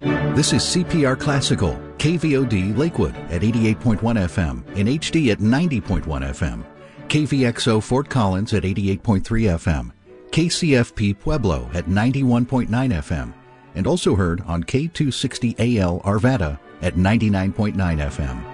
This is CPR Classical, KVOD Lakewood at 88.1 FM, in HD at 90.1 FM, KVXO Fort Collins at 88.3 FM, KCFP Pueblo at 91.9 FM, and also heard on K260AL Arvada at 99.9 FM.